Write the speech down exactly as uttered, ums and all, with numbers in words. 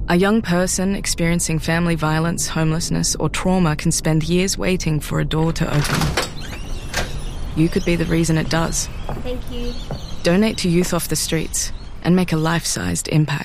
A young person experiencing family violence, homelessness, or trauma can spend years waiting for a door to open. You could be the reason it does. Thank you. Donate to Youth Off the Streets and make a life-sized impact.